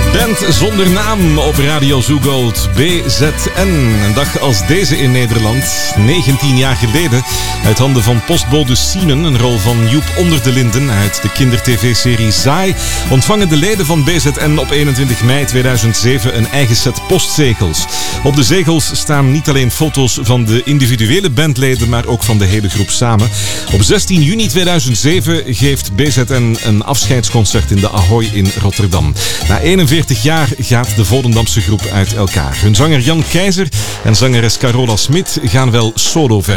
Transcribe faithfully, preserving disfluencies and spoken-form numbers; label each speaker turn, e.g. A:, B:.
A: Band zonder naam op Radio Zoogold, B Z N. Een dag als deze in Nederland, negentien jaar geleden. Uit handen van postbode Sienen, een rol van Joep Onder de Linden uit de kindertv-serie Zaai, ontvangen de leden van B Z N op eenentwintig mei tweeduizend zeven een eigen set postzegels. Op de zegels staan niet alleen foto's van de individuele bandleden, maar ook van de hele groep samen. Op zestien juni tweeduizend zeven geeft B Z N een afscheidsconcert in de Ahoy in Rotterdam. Na eenenveertig jaar gaat de Volendamse groep uit elkaar. Hun zanger Jan Keizer en zangeres Carola Smit gaan wel solo verder.